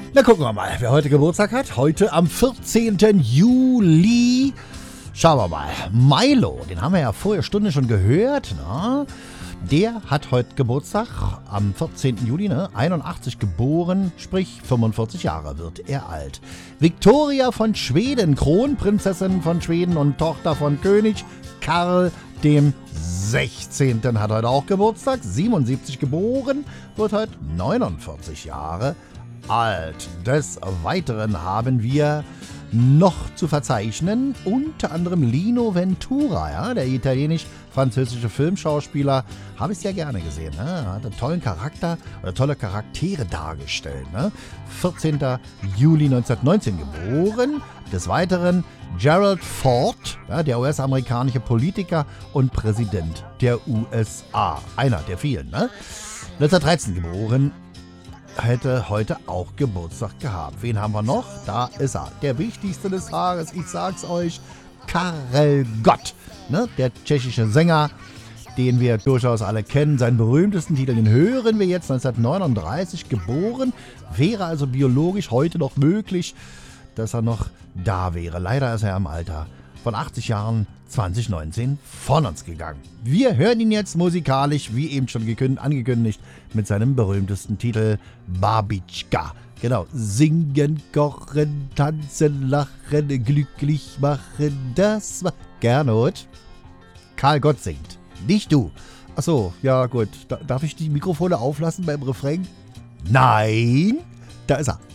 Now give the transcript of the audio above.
Na, gucken wir mal, wer heute Geburtstag hat. Heute am 14. Juli. Schauen wir mal. Milo, den haben wir ja vorher Stunde schon gehört. Na? Der hat heute Geburtstag am 14. Juli, 81 geboren, sprich 45 Jahre wird er alt. Victoria von Schweden, Kronprinzessin von Schweden und Tochter von König Karl dem 16. hat heute auch Geburtstag, 77 geboren, wird heute 49 Jahre alt. Des Weiteren haben wir noch zu verzeichnen, unter anderem Lino Ventura, ja, der italienisch-französische Filmschauspieler, habe ich sehr gerne gesehen, ne? Hat einen tollen Charakter oder tolle Charaktere dargestellt. Ne? 14. Juli 1919 geboren. Des Weiteren Gerald Ford, ja, der US-amerikanische Politiker und Präsident der USA. Einer der vielen. Ne? 1913 geboren. Hätte heute auch Geburtstag gehabt. Wen haben wir noch? Da ist er. Der wichtigste des Tages, ich sag's euch, Karel Gott. Ne? Der tschechische Sänger, den wir durchaus alle kennen. Seinen berühmtesten Titel, den hören wir jetzt, 1939 geboren. Wäre also biologisch heute noch möglich, dass er noch da wäre. Leider ist er im Alter von 80 Jahren 2019 von uns gegangen. Wir hören ihn jetzt musikalisch, wie eben schon angekündigt, mit seinem berühmtesten Titel Babitschka. Genau, singen, kochen, tanzen, lachen, glücklich machen, das war Gernot. Karl Gott singt, nicht du. Achso, ja gut, darf ich die Mikrofone auflassen beim Refrain? Nein, da ist er.